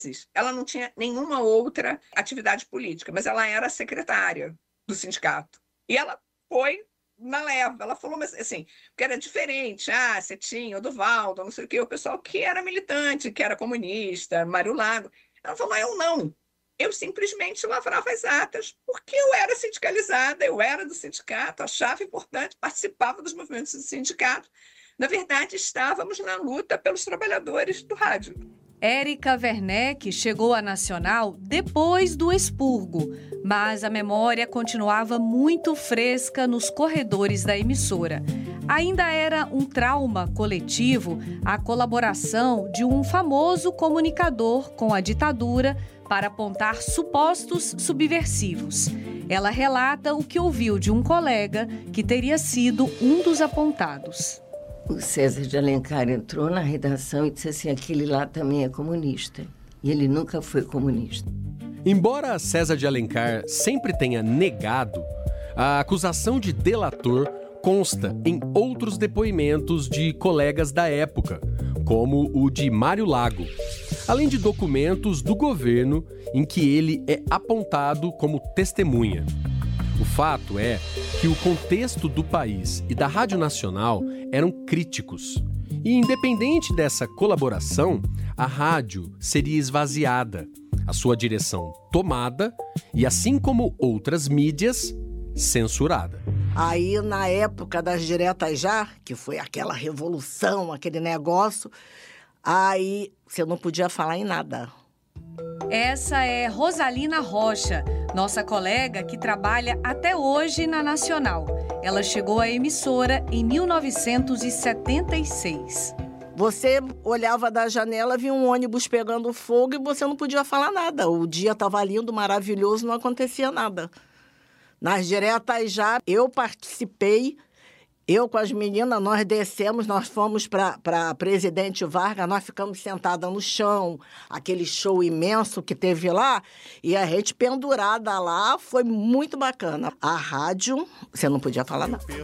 Ela não tinha nenhuma outra atividade política, mas ela era secretária do sindicato. E ela foi na leva. Ela falou, mas assim, porque era diferente. Você tinha o Duvaldo, não sei o quê, o pessoal que era militante, que era comunista, Mário Lago. Ela falou, eu não. Eu simplesmente lavrava as atas, porque eu era sindicalizada, eu era do sindicato, achava importante, participava dos movimentos do sindicato. Na verdade, estávamos na luta pelos trabalhadores do rádio. Érica Werneck chegou à Nacional depois do expurgo, mas a memória continuava muito fresca nos corredores da emissora. Ainda era um trauma coletivo a colaboração de um famoso comunicador com a ditadura para apontar supostos subversivos. Ela relata o que ouviu de um colega que teria sido um dos apontados. O César de Alencar entrou na redação e disse assim, aquele lá também é comunista. E ele nunca foi comunista. Embora César de Alencar sempre tenha negado, a acusação de delator consta em outros depoimentos de colegas da época, como o de Mário Lago, além de documentos do governo em que ele é apontado como testemunha. O fato é que o contexto do país e da Rádio Nacional eram críticos. E independente dessa colaboração, a rádio seria esvaziada, a sua direção tomada e, assim como outras mídias, censurada. Aí, na época das diretas já, que foi aquela revolução, aquele negócio, aí você não podia falar em nada. Essa é Rosalina Rocha, nossa colega que trabalha até hoje na Nacional. Ela chegou à emissora em 1976. Você olhava da janela, via um ônibus pegando fogo e você não podia falar nada. O dia estava lindo, maravilhoso, não acontecia nada. Nas diretas já, eu participei. Eu com as meninas, nós descemos, nós fomos para Presidente Vargas, nós ficamos sentadas no chão, aquele show imenso que teve lá, e a gente pendurada lá, foi muito bacana. A rádio, você não podia falar nada.